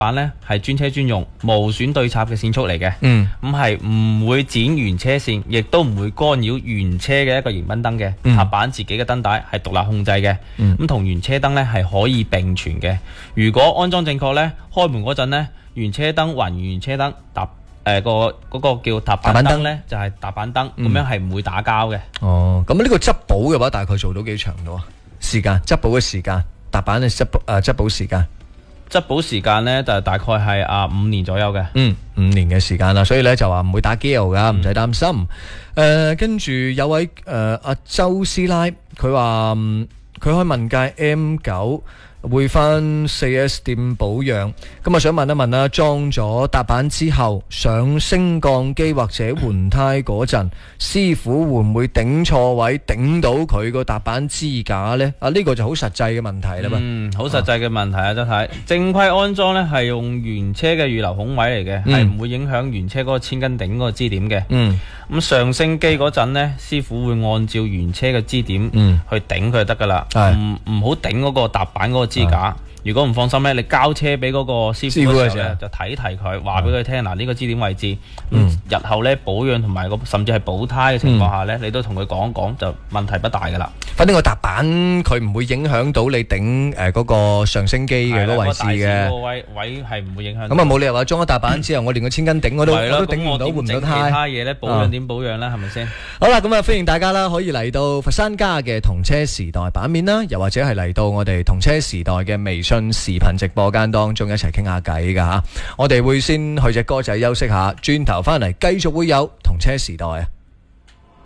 板咧係專車專用，無損對插嘅線束嚟嘅。咁係唔會剪原車線，亦都唔會干擾原車嘅一個迎賓燈嘅。踏板自己嘅燈帶係獨立控制嘅，咁同原車燈咧係可以並存嘅。如果安裝正確咧，開門嗰陣咧，原車燈還原車燈，嗰個叫踏板燈咧就係踏板燈，咁樣係唔會打交嘅。 哦，咁呢個執保嘅話，大概做到幾長到啊？時間執保嘅時間，踏板嘅執保時間。 執保時間呢，就大概係5年左右嘅。 5年嘅時間啦，所以呢就話唔會打機油噶，唔使擔心。跟住有位阿周師奶，佢話佢開問界 M9會翻 4S 店保養，咁啊想問一問啦，裝咗踏板之後上升降機或者換胎嗰陣，師傅會唔會頂錯位頂到佢個踏板支架呢？呢個就好實際嘅問題啦嘛。 好實際嘅問題啊，真係正規安裝呢係用原車嘅預留孔位嚟嘅，係唔會影響原車嗰個千斤頂嗰個支點嘅。咁上升機嗰陣呢，師傅會按照原車嘅支點去頂佢就得噶啦，唔好頂嗰個踏板嗰個支架。如果唔放心咧，你交車俾嗰個師傅嘅時候咧，就提佢，話俾佢聽嗱，呢個支點位置，日後咧保養同埋甚至係補胎嘅情況下咧，你都同佢講一講，就問題不大噶啦。 反正個踏板佢唔會影響到你頂嗰個上升機嘅嗰個位置嘅。 個位係唔會影響。 咁啊冇理由話裝咗踏板之後，我連個千斤頂我都頂唔到，換唔到胎。 其他嘢咧保養點保養啦，係咪先？ 好啦，咁啊歡迎大家啦，可以嚟到佛山家嘅同車時代版面啦，又或者係嚟到我哋同車時代嘅微信視頻直播間當中一齊傾下偈噶吓。我哋會先去隻歌仔休息下，轉頭翻嚟繼續會有同車時代啊。